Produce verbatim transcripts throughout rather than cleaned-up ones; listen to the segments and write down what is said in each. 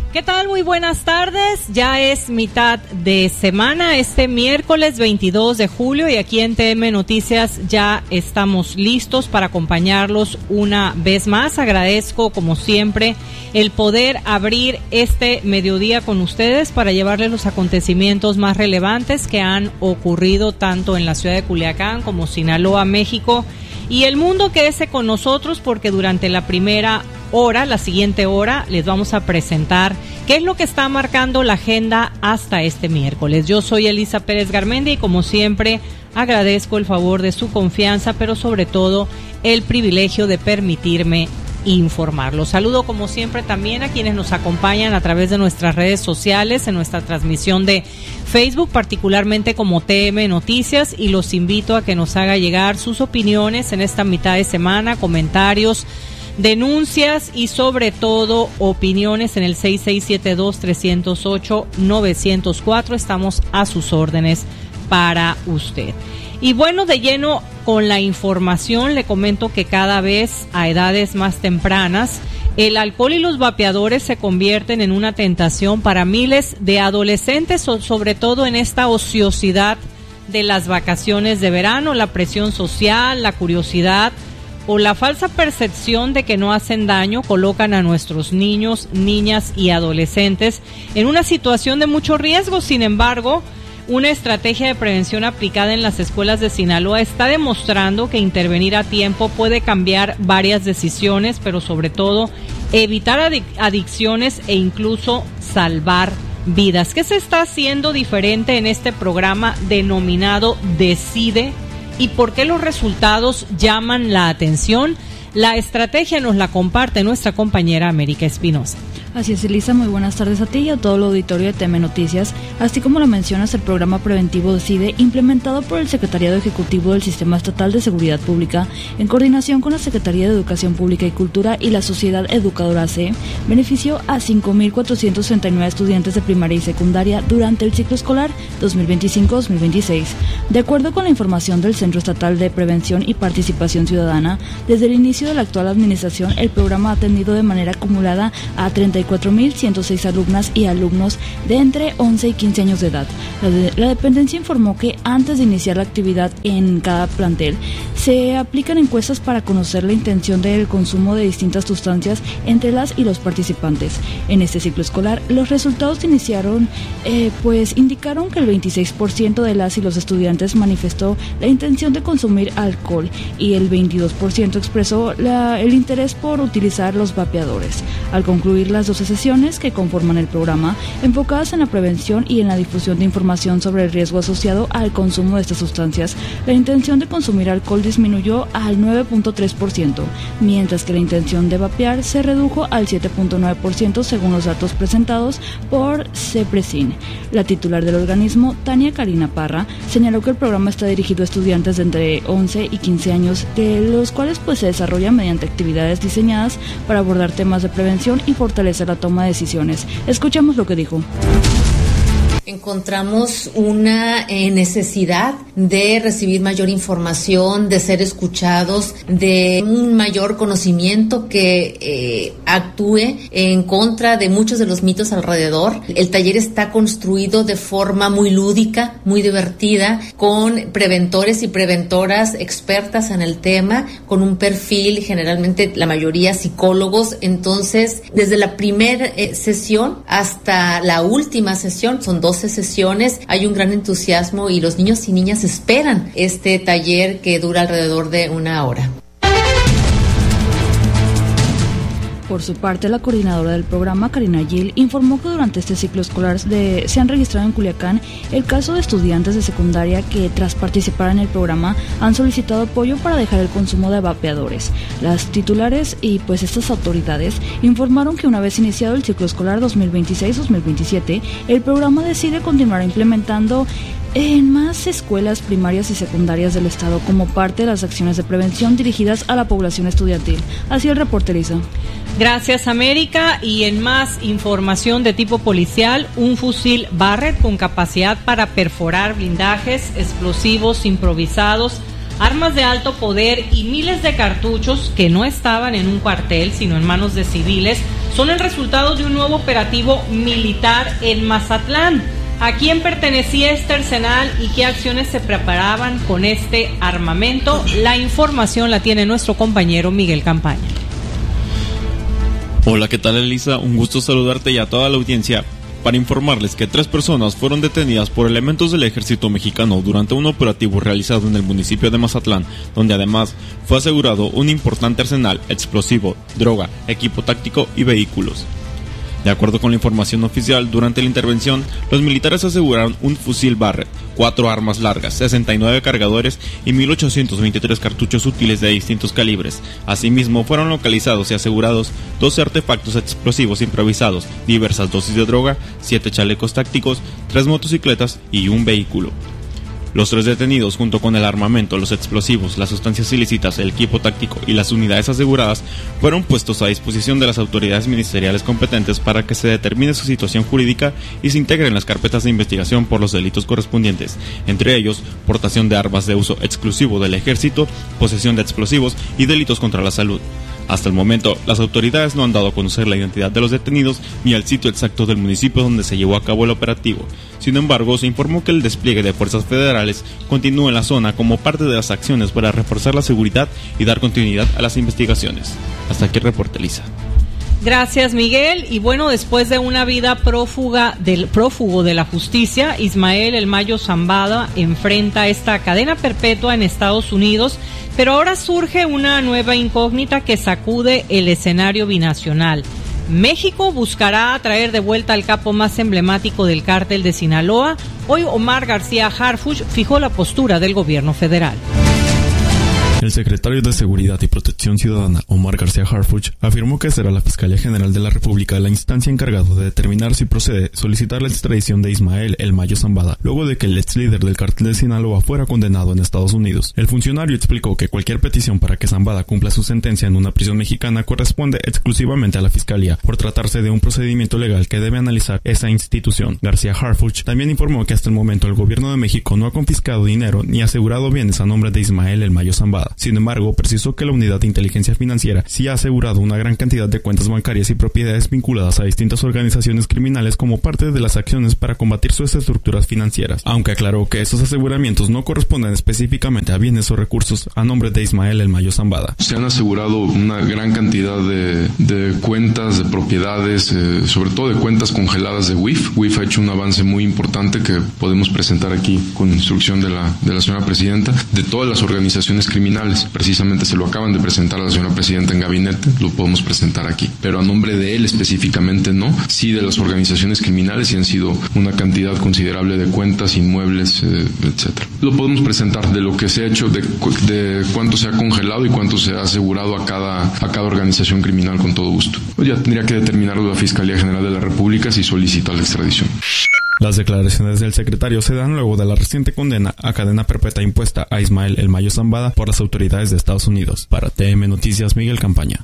¿Qué tal? Muy buenas tardes. Ya es mitad de semana, este miércoles veintidós de julio, y aquí en T M Noticias ya estamos listos para acompañarlos una vez más. Agradezco, como siempre, el poder abrir este mediodía con ustedes para llevarles los acontecimientos más relevantes que han ocurrido tanto en la ciudad de Culiacán como Sinaloa, México y el mundo. Quédese con nosotros porque durante la primera hora, la siguiente hora, les vamos a presentar qué es lo que está marcando la agenda hasta este miércoles. Yo soy Elisa Pérez Garmendia y como siempre agradezco el favor de su confianza, pero sobre todo el privilegio de permitirme informarlos. Saludo como siempre también a quienes nos acompañan a través de nuestras redes sociales, en nuestra transmisión de Facebook, particularmente como T M Noticias, y los invito a que nos haga llegar sus opiniones en esta mitad de semana, comentarios, denuncias y sobre todo opiniones en el seis seis siete dos, tres cero ocho, nueve cero cuatro. Estamos a sus órdenes para usted. Y bueno, de lleno con la información, le comento que cada vez a edades más tempranas el alcohol y los vapeadores se convierten en una tentación para miles de adolescentes, sobre todo en esta ociosidad de las vacaciones de verano. La presión social, la curiosidad o la falsa percepción de que no hacen daño colocan a nuestros niños, niñas y adolescentes en una situación de mucho riesgo. Sin embargo, una estrategia de prevención aplicada en las escuelas de Sinaloa está demostrando que intervenir a tiempo puede cambiar varias decisiones, pero sobre todo evitar adic- adicciones e incluso salvar vidas. ¿Qué se está haciendo diferente en este programa denominado Decide? ¿Y por qué los resultados llaman la atención? La estrategia nos la comparte nuestra compañera América Espinosa. Así es, Elisa, muy buenas tardes a ti y a todo el auditorio de T M Noticias. Así como lo mencionas, el programa preventivo Decide, implementado por el Secretariado Ejecutivo del Sistema Estatal de Seguridad Pública, en coordinación con la Secretaría de Educación Pública y Cultura y la Sociedad Educadora A C, benefició a cinco mil cuatrocientos treinta y nueve estudiantes de primaria y secundaria durante el ciclo escolar dos mil veinticinco dos mil veintiséis. De acuerdo con la información del Centro Estatal de Prevención y Participación Ciudadana, desde el inicio de la actual administración, el programa ha atendido de manera acumulada a treinta y cuatro mil ciento seis alumnas y alumnos de entre once y quince años de edad. La, de, la dependencia informó que antes de iniciar la actividad en cada plantel, se aplican encuestas para conocer la intención del consumo de distintas sustancias entre las y los participantes. En este ciclo escolar, los resultados iniciaron, eh, pues indicaron que el veintiséis por ciento de las y los estudiantes manifestó la intención de consumir alcohol y el veintidós por ciento expresó la, el interés por utilizar los vapeadores. Al concluir las doce sesiones que conforman el programa, enfocadas en la prevención y en la difusión de información sobre el riesgo asociado al consumo de estas sustancias, la intención de consumir alcohol disminuyó al nueve punto tres por ciento, mientras que la intención de vapear se redujo al siete punto nueve por ciento según los datos presentados por CEPRESIN. La titular del organismo, Tania Karina Parra, señaló que el programa está dirigido a estudiantes de entre once y quince años, de los cuales pues se desarrolla mediante actividades diseñadas para abordar temas de prevención y fortalecer la toma de decisiones. Escuchemos lo que dijo. Encontramos una eh, necesidad de recibir mayor información, de ser escuchados, de un mayor conocimiento que eh, actúe en contra de muchos de los mitos alrededor. El taller está construido de forma muy lúdica, muy divertida, con preventores y preventoras expertas en el tema, con un perfil, generalmente la mayoría psicólogos. Entonces, desde la primera eh, sesión hasta la última sesión, son doce sesiones, hay un gran entusiasmo y los niños y niñas esperan este taller que dura alrededor de una hora. Por su parte, la coordinadora del programa, Karina Gil, informó que durante este ciclo escolar de, se han registrado en Culiacán el caso de estudiantes de secundaria que, tras participar en el programa, han solicitado apoyo para dejar el consumo de vapeadores. Las titulares y pues estas autoridades informaron que una vez iniciado el ciclo escolar dos mil veintiséis dos mil veintisiete, el programa decide continuar implementando en más escuelas primarias y secundarias del estado como parte de las acciones de prevención dirigidas a la población estudiantil. Así el reporte, Elisa. Gracias, América. Y en más información de tipo policial, un fusil Barrett con capacidad para perforar blindajes, explosivos improvisados, armas de alto poder y miles de cartuchos que no estaban en un cuartel, sino en manos de civiles, son el resultado de un nuevo operativo militar en Mazatlán. ¿A quién pertenecía este arsenal y qué acciones se preparaban con este armamento? La información la tiene nuestro compañero Miguel Campaña. Hola, ¿qué tal, Elisa? Un gusto saludarte y a toda la audiencia para informarles que tres personas fueron detenidas por elementos del ejército mexicano durante un operativo realizado en el municipio de Mazatlán, donde además fue asegurado un importante arsenal explosivo, droga, equipo táctico y vehículos. De acuerdo con la información oficial, durante la intervención, los militares aseguraron un fusil Barrett, cuatro armas largas, sesenta y nueve cargadores y mil ochocientos veintitrés cartuchos útiles de distintos calibres. Asimismo, fueron localizados y asegurados doce artefactos explosivos improvisados, diversas dosis de droga, siete chalecos tácticos, tres motocicletas y un vehículo. Los tres detenidos, junto con el armamento, los explosivos, las sustancias ilícitas, el equipo táctico y las unidades aseguradas, fueron puestos a disposición de las autoridades ministeriales competentes para que se determine su situación jurídica y se integren en las carpetas de investigación por los delitos correspondientes, entre ellos, portación de armas de uso exclusivo del ejército, posesión de explosivos y delitos contra la salud. Hasta el momento, las autoridades no han dado a conocer la identidad de los detenidos ni el sitio exacto del municipio donde se llevó a cabo el operativo. Sin embargo, se informó que el despliegue de fuerzas federales continúa en la zona como parte de las acciones para reforzar la seguridad y dar continuidad a las investigaciones. Hasta aquí el reporte, Lisa. Gracias, Miguel. Y bueno, después de una vida prófuga del prófugo de la justicia, Ismael El Mayo Zambada enfrenta esta cadena perpetua en Estados Unidos, pero ahora surge una nueva incógnita que sacude el escenario binacional. México buscará traer de vuelta al capo más emblemático del cártel de Sinaloa. Hoy Omar García Harfuch fijó la postura del gobierno federal. El secretario de Seguridad y Protección Ciudadana, Omar García Harfuch, afirmó que será la Fiscalía General de la República la instancia encargada de determinar si procede solicitar la extradición de Ismael El Mayo Zambada, luego de que el ex líder del cártel de Sinaloa fuera condenado en Estados Unidos. El funcionario explicó que cualquier petición para que Zambada cumpla su sentencia en una prisión mexicana corresponde exclusivamente a la Fiscalía, por tratarse de un procedimiento legal que debe analizar esa institución. García Harfuch también informó que hasta el momento el gobierno de México no ha confiscado dinero ni asegurado bienes a nombre de Ismael El Mayo Zambada. Sin embargo, precisó que la Unidad de Inteligencia Financiera sí ha asegurado una gran cantidad de cuentas bancarias y propiedades vinculadas a distintas organizaciones criminales como parte de las acciones para combatir sus estructuras financieras, aunque aclaró que esos aseguramientos no corresponden específicamente a bienes o recursos a nombre de Ismael El Mayo Zambada. Se han asegurado una gran cantidad de, de cuentas, de propiedades, eh, sobre todo de cuentas congeladas de W I F. W I F ha hecho un avance muy importante que podemos presentar aquí con instrucción de la, de la señora presidenta, de todas las organizaciones criminales. Precisamente se lo acaban de presentar a la señora presidenta en gabinete, lo podemos presentar aquí, pero a nombre de él específicamente no, sí de las organizaciones criminales, y han sido una cantidad considerable de cuentas, inmuebles, eh, etcétera. Lo podemos presentar de lo que se ha hecho, de, de cuánto se ha congelado y cuánto se ha asegurado a cada, a cada organización criminal, con todo gusto. Pues ya tendría que determinarlo la Fiscalía General de la República si solicita la extradición. Las declaraciones del secretario se dan luego de la reciente condena a cadena perpetua impuesta a Ismael El Mayo Zambada por las autoridades de Estados Unidos. Para T M Noticias, Miguel Campaña.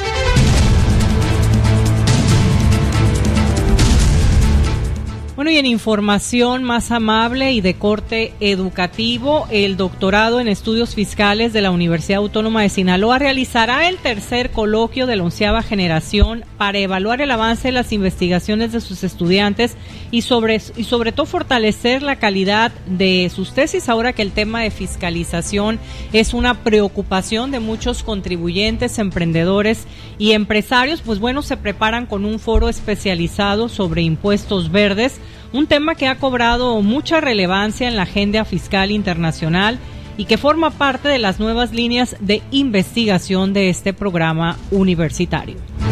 Bueno, y en información más amable y de corte educativo, el doctorado en estudios fiscales de la Universidad Autónoma de Sinaloa realizará el tercer coloquio de la onceava generación para evaluar el avance de las investigaciones de sus estudiantes y sobre, y sobre todo fortalecer la calidad de sus tesis, ahora que el tema de fiscalización es una preocupación de muchos contribuyentes, emprendedores y empresarios. Pues bueno, se preparan con un foro especializado sobre impuestos verdes, un tema que ha cobrado mucha relevancia en la agenda fiscal internacional y que forma parte de las nuevas líneas de investigación de este programa universitario.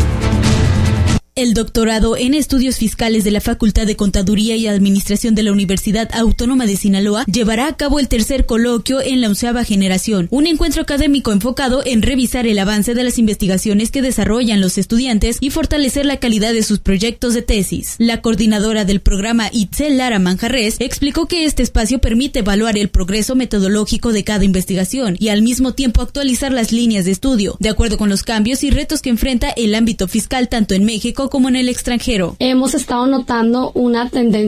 El doctorado en estudios fiscales de la Facultad de Contaduría y Administración de la Universidad Autónoma de Sinaloa llevará a cabo el tercer coloquio en la onceava generación, un encuentro académico enfocado en revisar el avance de las investigaciones que desarrollan los estudiantes y fortalecer la calidad de sus proyectos de tesis. La coordinadora del programa, Itzel Lara Manjarres, explicó que este espacio permite evaluar el progreso metodológico de cada investigación y al mismo tiempo actualizar las líneas de estudio, de acuerdo con los cambios y retos que enfrenta el ámbito fiscal tanto en México como en el extranjero. Hemos estado notando una tendencia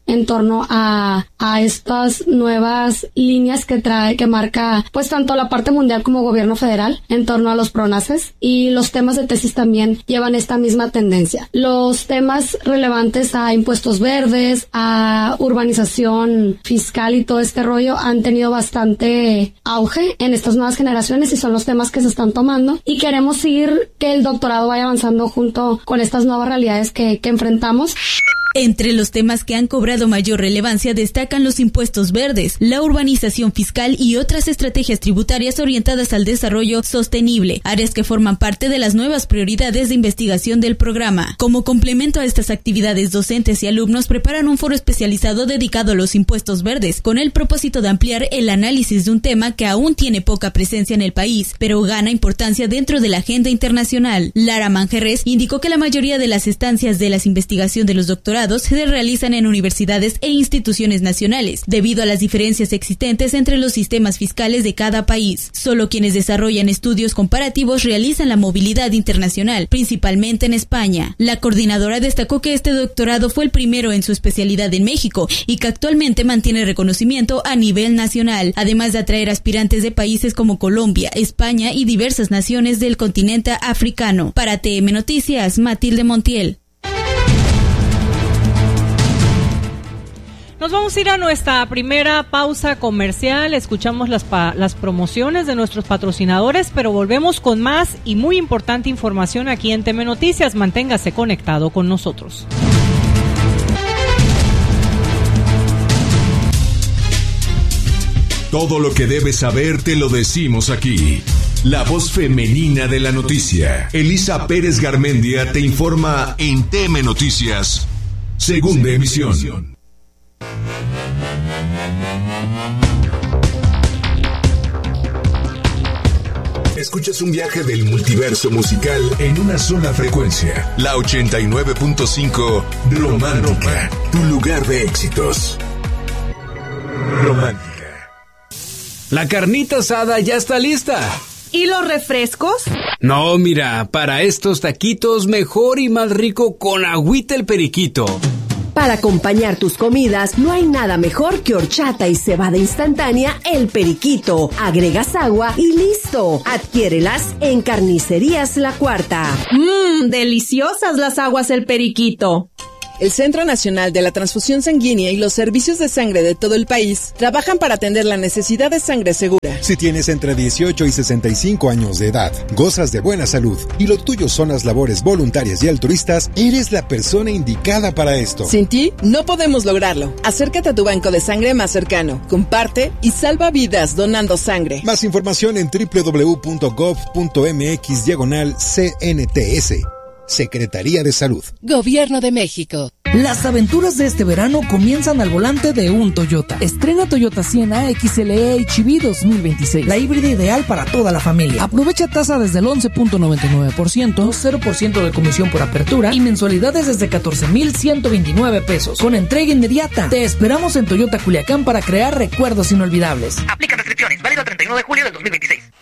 en torno a, a estas nuevas líneas que trae, que marca pues tanto la parte mundial como gobierno federal en torno a los PRONACES, y los temas de tesis también llevan esta misma tendencia. Los temas relevantes a impuestos verdes, a urbanización fiscal y todo este rollo han tenido bastante auge en estas nuevas generaciones y son los temas que se están tomando, y queremos seguir que el doctorado vaya avanzando junto con estas nuevas realidades que, que enfrentamos. Entre los temas que han cobrado mayor relevancia destacan los impuestos verdes, la urbanización fiscal y otras estrategias tributarias orientadas al desarrollo sostenible, áreas que forman parte de las nuevas prioridades de investigación del programa. Como complemento a estas actividades, docentes y alumnos preparan un foro especializado dedicado a los impuestos verdes, con el propósito de ampliar el análisis de un tema que aún tiene poca presencia en el país, pero gana importancia dentro de la agenda internacional. Lara Manjarres indicó que la mayoría de las estancias de las investigación de los doctorados se realizan en universidades e instituciones nacionales, debido a las diferencias existentes entre los sistemas fiscales de cada país. Solo quienes desarrollan estudios comparativos realizan la movilidad internacional, principalmente en España. La coordinadora destacó que este doctorado fue el primero en su especialidad en México y que actualmente mantiene reconocimiento a nivel nacional, además de atraer aspirantes de países como Colombia, España y diversas naciones del continente africano. Para T M Noticias, Matilde Montiel. Nos vamos a ir a nuestra primera pausa comercial, escuchamos las, pa- las promociones de nuestros patrocinadores, pero volvemos con más y muy importante información aquí en T M Noticias. Manténgase conectado con nosotros. Todo lo que debes saber te lo decimos aquí. La voz femenina de la noticia. Elisa Pérez Garmendia te informa en T M Noticias, segunda emisión. Escuchas un viaje del multiverso musical en una sola frecuencia. La ochenta y nueve punto cinco Romántica, tu lugar de éxitos. Romántica. La carnita asada ya está lista. ¿Y los refrescos? No, mira, para estos taquitos mejor y más rico con agüita el periquito. Para acompañar tus comidas, no hay nada mejor que horchata y cebada instantánea El Periquito. Agregas agua y listo. Adquiérelas en Carnicerías La Cuarta. Mmm, deliciosas las aguas El Periquito. El Centro Nacional de la Transfusión Sanguínea y los servicios de sangre de todo el país trabajan para atender la necesidad de sangre segura. Si tienes entre dieciocho y sesenta y cinco años de edad, gozas de buena salud y lo tuyo son las labores voluntarias y altruistas, eres la persona indicada para esto. Sin ti, no podemos lograrlo. Acércate a tu banco de sangre más cercano, comparte y salva vidas donando sangre. Más información en doble u doble u doble u punto gov punto mx diagonal C N T S. Secretaría de Salud. Gobierno de México. Las aventuras de este verano comienzan al volante de un Toyota. Estrena Toyota Siena X L E H V dos mil veintiséis, la híbrida ideal para toda la familia. Aprovecha tasa desde el once punto noventa y nueve por ciento, cero por ciento de comisión por apertura y mensualidades desde catorce mil ciento veintinueve pesos, con entrega inmediata. Te esperamos en Toyota Culiacán para crear recuerdos inolvidables. Aplican restricciones, válido el treinta y uno de julio del dos mil veintiséis.